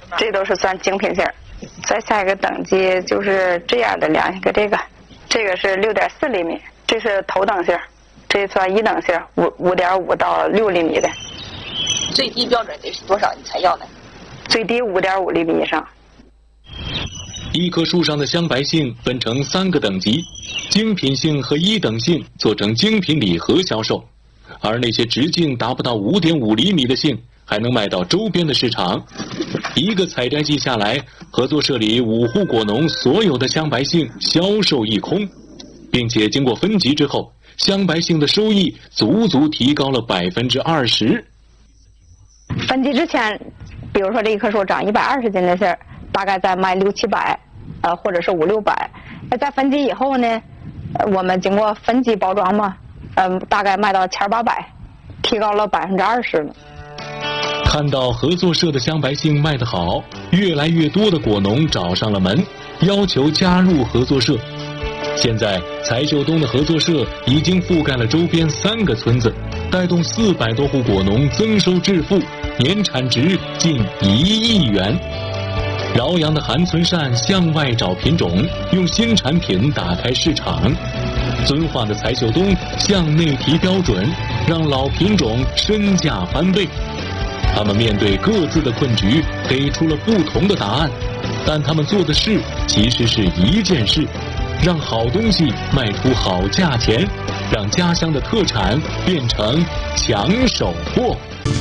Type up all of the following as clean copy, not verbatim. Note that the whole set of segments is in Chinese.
这都是算精品杏。再下一个等级就是这样的，量一个这个是6.4厘米，这是头等杏，这算一等杏，5.5到6厘米的。 最低标准得是多少你才要呢？ 最低5.5厘米以上。 一棵树上的香白杏分成3个等级，精品杏和一等杏做成精品礼盒销售，而那些直径达不到5.5厘米的杏还能卖到周边的市场。一个采摘季下来，合作社里5户果农所有的香白杏销售一空，并且经过分级之后，香白杏的收益足足提高了20%。 分级之前，比如说这一棵树长120斤的杏，大概在卖600-700，或者是500-600。在分级以后呢，我们经过分级包装嘛，大概卖到1800，提高了20%了。 看到合作社的香白杏卖得好，越来越多的果农找上了门，要求加入合作社。现在柴秀东的合作社已经覆盖了周边3个村子，带动400多户果农增收致富，年产值近1亿元。饶阳的韩村扇向外找品种，用新产品打开市场。遵化的柴秀东向内提标准，让老品种身价翻倍。他们面对各自的困局，给出了不同的答案，但他们做的事其实是一件事，让好东西卖出好价钱，让家乡的特产变成抢手货。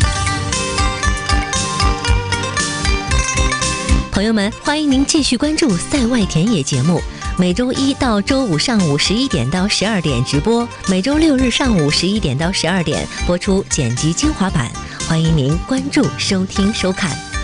朋友们，欢迎您继续关注赛外田野节目，每周1到周5上午11点到12点直播，每周6日上午11点到12点播出剪辑精华版，欢迎您关注、收听、收看。